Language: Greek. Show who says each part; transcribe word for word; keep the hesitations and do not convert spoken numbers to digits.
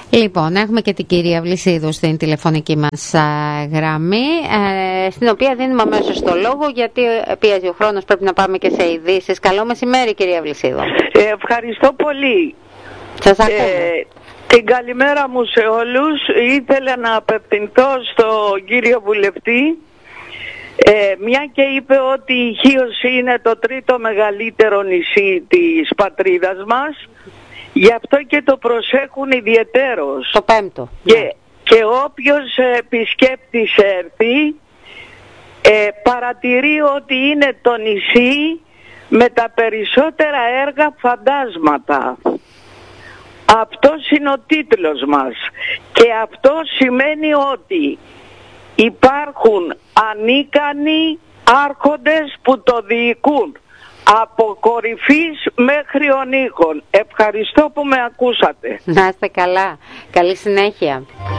Speaker 1: Λοιπόν, έχουμε και την κυρία Βλυσίδου στην τηλεφωνική μας α, γραμμή, ε, στην οποία δίνουμε αμέσως το λόγο, γιατί πιέζει ο χρόνος, πρέπει να πάμε και σε ειδήσεις. Καλό μεσημέρι, κυρία Βλυσίδου.
Speaker 2: Ε, ευχαριστώ πολύ.
Speaker 1: Σας ακούμε.
Speaker 2: Ε, την καλημέρα μου σε όλους. Ήθελα να απευθυνθώ στον κύριο βουλευτή, ε, μια και είπε ότι η Χίος είναι το τρίτο μεγαλύτερο νησί της πατρίδας μας. Γι' αυτό και το προσέχουν ιδιαιτέρως.
Speaker 1: Το πέμπτο.
Speaker 2: Και,
Speaker 1: ναι.
Speaker 2: και όποιος επισκέπτης έρθει, ε, παρατηρεί ότι είναι το νησί με τα περισσότερα έργα φαντάσματα. Αυτός είναι ο τίτλος μας. Και αυτό σημαίνει ότι υπάρχουν ανίκανοι άρχοντες που το διοικούν. Από κορυφής μέχρι ονίκων. Ευχαριστώ που με ακούσατε.
Speaker 1: Να είστε καλά. Καλή συνέχεια.